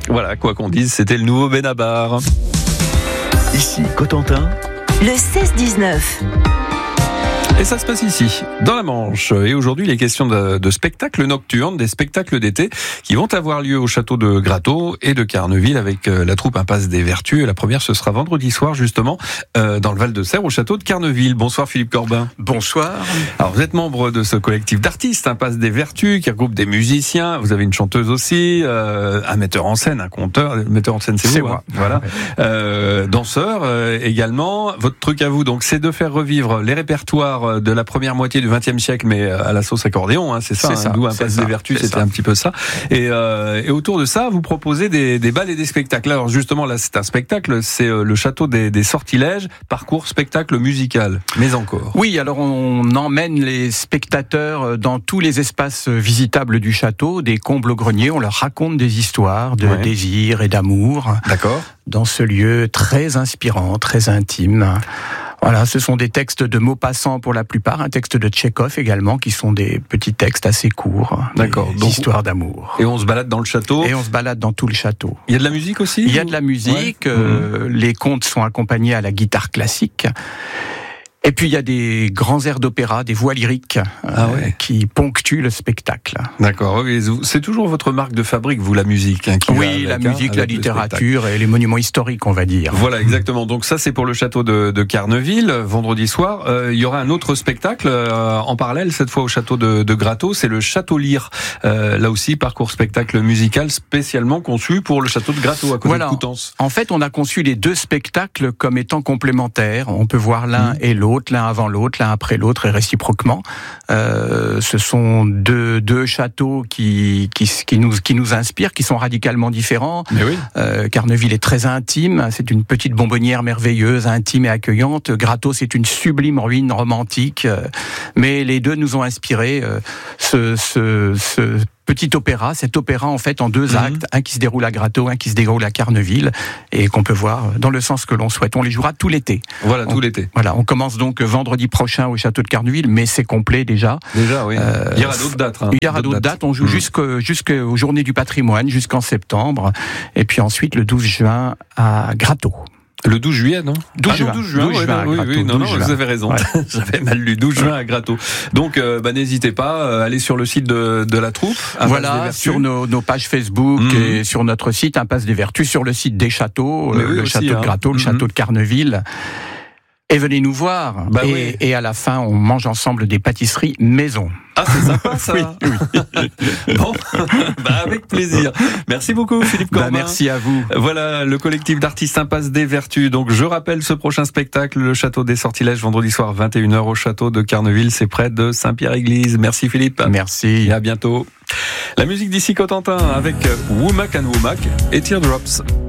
Voilà, quoi qu'on dise, c'était le nouveau Benabar. Ici Cotentin, le 16-19. Et ça se passe ici, dans la Manche. Et aujourd'hui, il est question de spectacles nocturnes, des spectacles d'été qui vont avoir lieu au château de Grateau et de Carneville avec la troupe Impasse des Vertus. Et la première, ce sera vendredi soir, justement, dans le Val-de-Serre, au château de Carneville. Bonsoir Philippe Corbin. Bonsoir. Alors, vous êtes membre de ce collectif d'artistes, Impasse des Vertus, qui regroupe des musiciens. Vous avez une chanteuse aussi, un metteur en scène, un conteur. Le metteur en scène, c'est vous, moi. Voilà. Danseur également. Votre truc à vous, donc, c'est de faire revivre les répertoires de la première moitié du XXe siècle, mais à la sauce accordéon, hein, c'est ça. D'où Impasse des Vertus, c'était un petit peu ça. Et autour de ça, vous proposez des bals et des spectacles. Alors justement, là, c'est un spectacle, c'est le château des Sortilèges, parcours spectacle musical. Mais encore. Oui, alors on emmène les spectateurs dans tous les espaces visitables du château, des combles au grenier. On leur raconte des histoires de désir et d'amour. D'accord. Dans ce lieu très inspirant, très intime. Voilà, ce sont des textes de Maupassant pour la plupart, un texte de Tchekhov également, qui sont des petits textes assez courts. D'accord. Des histoires d'amour. Et on se balade dans le château. Et on se balade dans tout le château. Il y a de la musique aussi ? Il y a de la musique. Les contes sont accompagnés à la guitare classique. Et puis il y a des grands airs d'opéra, des voix lyriques qui ponctuent le spectacle. D'accord. C'est toujours votre marque de fabrique, vous, la musique. Hein, oui, la musique, la littérature et les monuments historiques, on va dire. Voilà, exactement. Donc ça, c'est pour le château de Carneville, vendredi soir. Il y aura un autre spectacle en parallèle, cette fois au château de Grateau. C'est le Château Lyre. Là aussi, parcours spectacle musical spécialement conçu pour le château de Grateau, à côté de Coutances. En fait, on a conçu les deux spectacles comme étant complémentaires. On peut voir l'un et l'autre, l'un avant l'autre, l'un après l'autre et réciproquement. Ce sont deux châteaux qui nous inspirent, qui sont radicalement différents. Mais oui. Carneville est très intime, c'est une petite bonbonnière merveilleuse, intime et accueillante. Grateau, c'est une sublime ruine romantique. Mais les deux nous ont inspiré ce petit opéra, cet opéra en fait en deux actes, un qui se déroule à Grateau, un qui se déroule à Carneville, et qu'on peut voir dans le sens que l'on souhaite. On les jouera tout l'été. Voilà, tout l'été. Voilà, on commence donc vendredi prochain au château de Carneville, mais c'est complet déjà. Déjà, oui. Il y aura d'autres dates. Il y aura d'autres dates. On joue jusqu'aux Journées du Patrimoine, jusqu'en septembre, et puis ensuite le 12 juin à Grateau. Le 12 juillet, non ? 12 juin. 12 juin, oui, non, vous avez raison. Ouais. J'avais mal lu, 12 juin à Grateau. Donc, n'hésitez pas, allez sur le site de la troupe. Voilà, sur nos pages Facebook et sur notre site Impasse des Vertus, sur le site des châteaux, le château de Grateau, le château de Carneville. Et venez nous voir. Et à la fin, on mange ensemble des pâtisseries maison. Ah, c'est sympa ça. Oui. Bon, avec plaisir. Merci beaucoup Philippe Corbin. Merci à vous. Voilà, le collectif d'artistes Impasse des Vertus. Donc je rappelle ce prochain spectacle, le Château des Sortilèges, vendredi soir 21h au château de Carneville, c'est près de Saint-Pierre-Église. Merci Philippe. Merci. Et à bientôt. La musique d'ici Cotentin avec Womack and Womack et Teardrops.